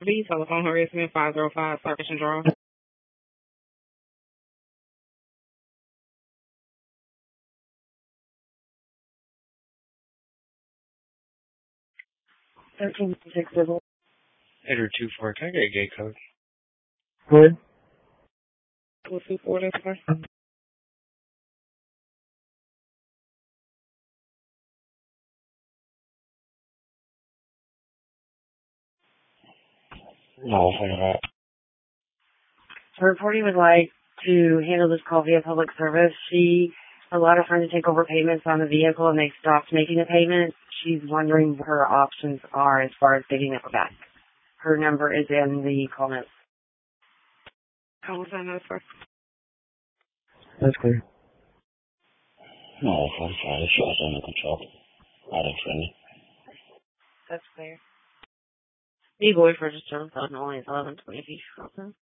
B, telephone harassment, 505 Circus Drive. 1356 civil. Edward 24, can I get a gate code? Good. What's 24 this for? No, hang on. Third party would like to handle this call via public service. She allowed her friend to take over payments on the vehicle and they stopped making the payment. She's wondering what her options are as far as getting it back. Her number is in the call notes. How was that note for? That's clear. No, I'm sorry. Shot's under control. Not in friendly. That's clear. The boy for just turned on only 11:20.